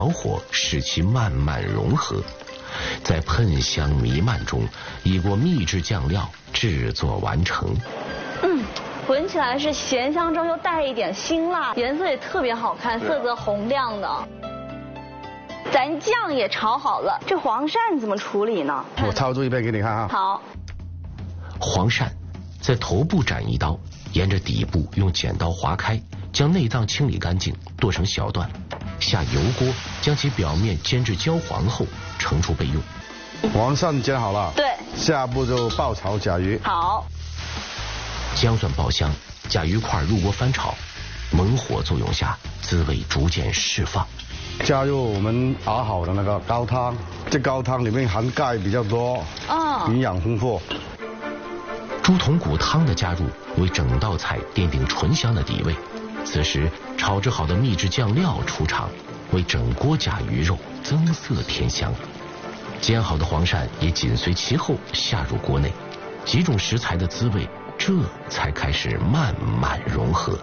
火使其慢慢融合，在喷香弥漫中，一锅秘制酱料制作完成。 闻起来是咸香中又带一点辛辣，颜色也特别好看，色泽红亮的。咱酱也炒好了，这黄鳝怎么处理呢？ 我掏出一片给你看啊。 好。 黄鳝在头部斩一刀，沿着底部用剪刀划开，将内脏清理干净，剁成小段。下油锅，将其表面煎至焦黄后盛出备用。 黄鳝煎好了， 对， 下步就爆炒甲鱼。 好， 姜蒜爆香，甲鱼块入锅翻炒，猛火作用下，滋味逐渐释放。 加入我们熬好的那个高汤，这高汤里面含钙比较多，营养丰富。 猪筒骨汤的加入，为整道菜奠定醇香的底味。此时炒制好的秘制酱料出场，为整锅甲鱼肉增色添香。煎好的黄鳝也紧随其后下入锅内，几种食材的滋味这才开始慢慢融合。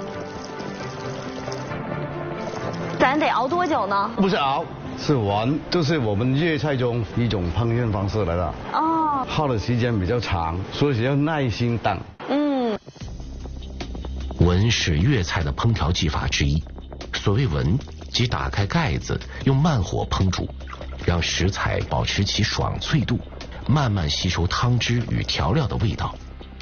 咱得熬多久呢？ 不是熬，是煨，这是我们粤菜中一种烹饪方式来的。耗的时间比较长，所以要耐心等。 煨是粤菜的烹调技法之一。所谓煨，即打开盖子，用慢火烹煮，让食材保持其爽脆度，慢慢吸收汤汁与调料的味道。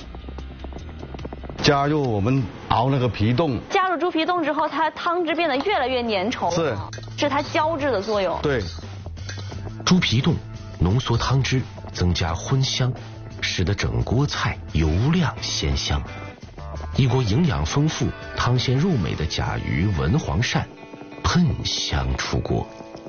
加入我们熬那个皮冻， 加入猪皮冻之后，它汤汁变得越来越粘稠，是它胶质的作用。 对， 猪皮冻浓缩汤汁，增加荤香，使得整锅菜油亮鲜香。一锅营养丰富、汤鲜肉美的甲鱼文黄鳝喷香出锅。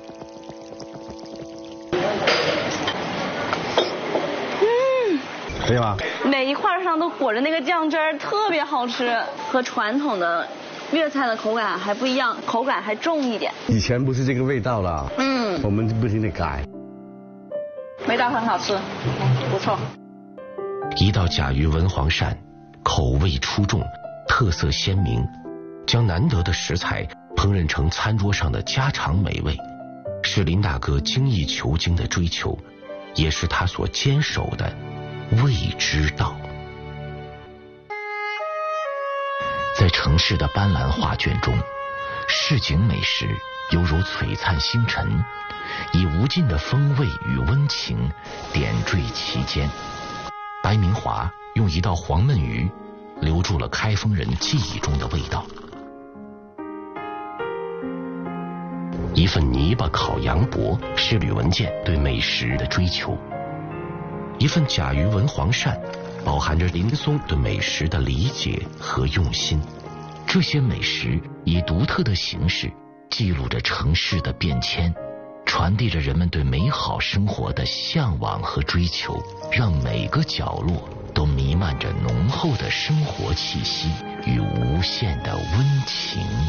可以吗？ 每一块上都裹着那个酱汁儿，特别好吃，和传统的粤菜的口感还不一样，口感还重一点。 以前不是这个味道了，我们不停地改， 味道很好吃，不错。 一道甲鱼文黄鳝，口味出众，特色鲜明，将难得的食材烹饪成餐桌上的家常美味，是林大哥精益求精的追求，也是他所坚守的味之道。在城市的斑斓画卷中，市井美食犹如璀璨星辰，以无尽的风味与温情点缀其间。白明华用一道黄焖鱼留住了开封人记忆中的味道。一份泥巴烤羊脖是吕文健对美食的追求，一份甲鱼文黄鳝饱含着林松对美食的理解和用心。这些美食以独特的形式记录着城市的变迁，传递着人们对美好生活的向往和追求，让每个角落都弥漫着浓厚的生活气息与无限的温情。